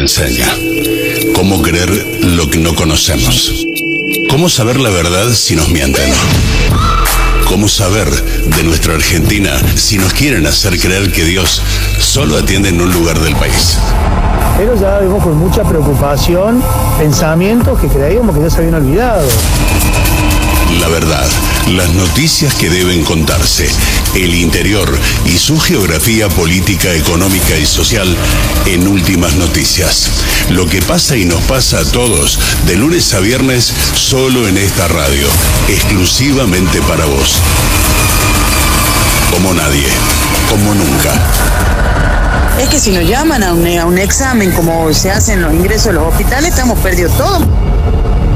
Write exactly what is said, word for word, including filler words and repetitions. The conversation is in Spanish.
enseña. ¿Cómo creer lo que no conocemos? ¿Cómo saber la verdad si nos mienten? ¿Cómo saber de nuestra Argentina si nos quieren hacer creer que Dios solo atiende en un lugar del país? Pero ya vemos con mucha preocupación pensamientos que creíamos que ya se habían olvidado. La verdad, las noticias que deben contarse, el interior y su geografía política, económica y social en Últimas Noticias. Lo que pasa y nos pasa a todos, de lunes a viernes, solo en esta radio, exclusivamente para vos. Como nadie, como nunca. Es que si nos llaman a un, a un examen como se hacen los ingresos a los hospitales, estamos perdidos todos.